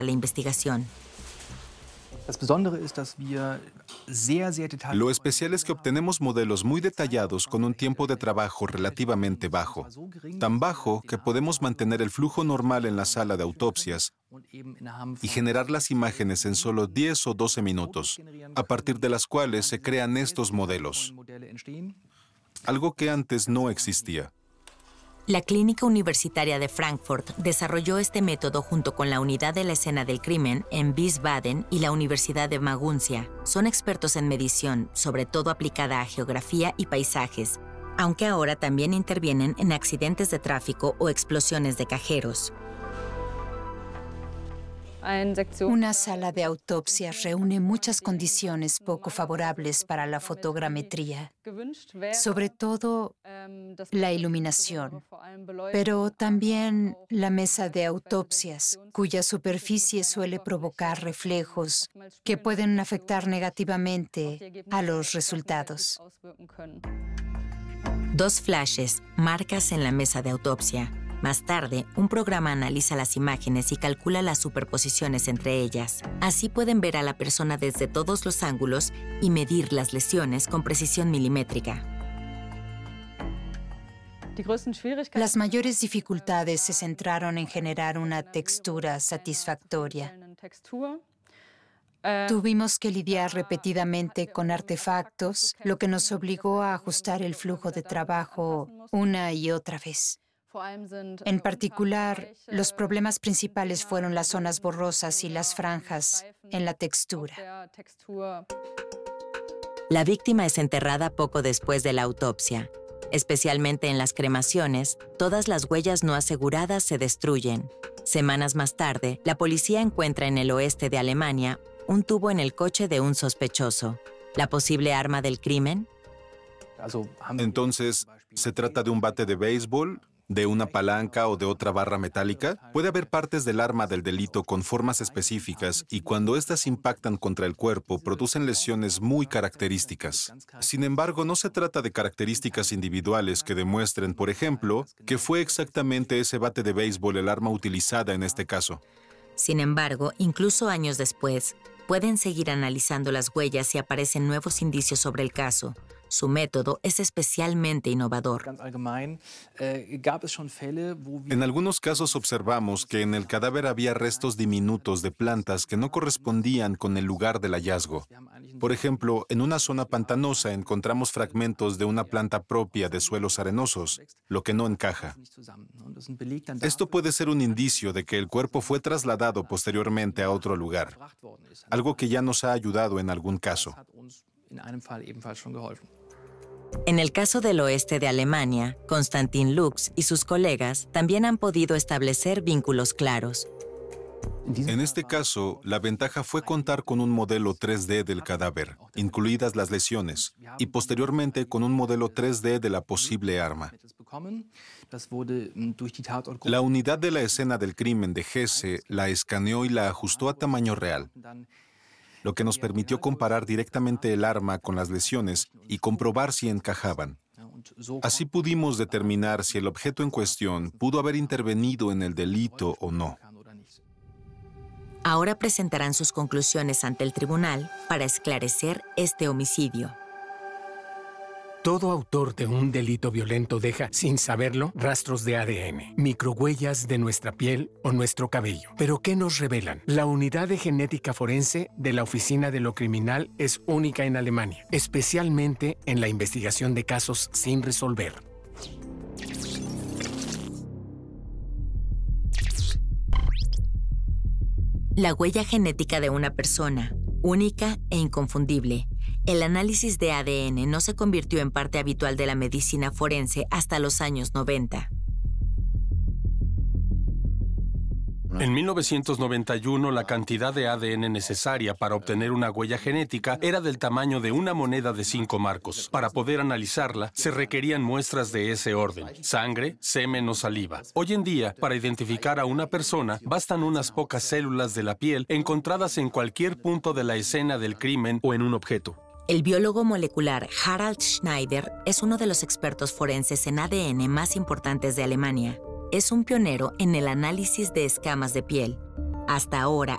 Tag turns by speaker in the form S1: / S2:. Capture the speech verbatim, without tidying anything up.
S1: la investigación.
S2: Lo especial es que obtenemos modelos muy detallados con un tiempo de trabajo relativamente bajo, tan bajo que podemos mantener el flujo normal en la sala de autopsias y generar las imágenes en solo diez o doce minutos, a partir de las cuales se crean estos modelos, algo que antes no existía.
S1: La Clínica Universitaria de Frankfurt desarrolló este método junto con la Unidad de la Escena del Crimen en Wiesbaden y la Universidad de Maguncia. Son expertos en medición, sobre todo aplicada a geografía y paisajes, aunque ahora también intervienen en accidentes de tráfico o explosiones de cajeros.
S3: Una sala de autopsia reúne muchas condiciones poco favorables para la fotogrametría, sobre todo la iluminación, pero también la mesa de autopsias, cuya superficie suele provocar reflejos que pueden afectar negativamente a los resultados.
S1: Dos flashes, marcas en la mesa de autopsia. Más tarde, un programa analiza las imágenes y calcula las superposiciones entre ellas. Así pueden ver a la persona desde todos los ángulos y medir las lesiones con precisión milimétrica.
S3: Las mayores dificultades se centraron en generar una textura satisfactoria. Tuvimos que lidiar repetidamente con artefactos, lo que nos obligó a ajustar el flujo de trabajo una y otra vez. En particular, los problemas principales fueron las zonas borrosas y las franjas en la textura.
S1: La víctima es enterrada poco después de la autopsia. Especialmente en las cremaciones, todas las huellas no aseguradas se destruyen. Semanas más tarde, la policía encuentra en el oeste de Alemania un tubo en el coche de un sospechoso. ¿La posible arma del crimen?
S2: Entonces, ¿se trata de un bate de béisbol, de una palanca o de otra barra metálica? Puede haber partes del arma del delito con formas específicas y cuando éstas impactan contra el cuerpo producen lesiones muy características. Sin embargo, no se trata de características individuales que demuestren, por ejemplo, que fue exactamente ese bate de béisbol el arma utilizada en este caso.
S1: Sin embargo, incluso años después, pueden seguir analizando las huellas y aparecen nuevos indicios sobre el caso. Su método es especialmente innovador.
S2: En algunos casos observamos que en el cadáver había restos diminutos de plantas que no correspondían con el lugar del hallazgo. Por ejemplo, en una zona pantanosa encontramos fragmentos de una planta propia de suelos arenosos, lo que no encaja. Esto puede ser un indicio de que el cuerpo fue trasladado posteriormente a otro lugar, algo que ya nos ha ayudado en algún caso.
S1: En el caso del oeste de Alemania, Konstantin Lux y sus colegas también han podido establecer vínculos claros.
S2: En este caso, la ventaja fue contar con un modelo tres D del cadáver, incluidas las lesiones, y posteriormente con un modelo tres D de la posible arma. La unidad de la escena del crimen de Hesse la escaneó y la ajustó a tamaño real, lo que nos permitió comparar directamente el arma con las lesiones y comprobar si encajaban. Así pudimos determinar si el objeto en cuestión pudo haber intervenido en el delito o no.
S1: Ahora presentarán sus conclusiones ante el tribunal para esclarecer este homicidio.
S4: Todo autor de un delito violento deja, sin saberlo, rastros de A D N, microhuellas de nuestra piel o nuestro cabello. ¿Pero qué nos revelan? La unidad de genética forense de la Oficina de lo Criminal es única en Alemania, especialmente en la investigación de casos sin resolver.
S1: La huella genética de una persona, única e inconfundible. El análisis de A D N no se convirtió en parte habitual de la medicina forense hasta los años noventa.
S5: En mil novecientos noventa y uno, la cantidad de A D N necesaria para obtener una huella genética era del tamaño de una moneda de cinco marcos. Para poder analizarla, se requerían muestras de ese orden: sangre, semen o saliva. Hoy en día, para identificar a una persona, bastan unas pocas células de la piel encontradas en cualquier punto de la escena del crimen o en un objeto.
S1: El biólogo molecular Harald Schneider es uno de los expertos forenses en A D N más importantes de Alemania. Es un pionero en el análisis de escamas de piel. Hasta ahora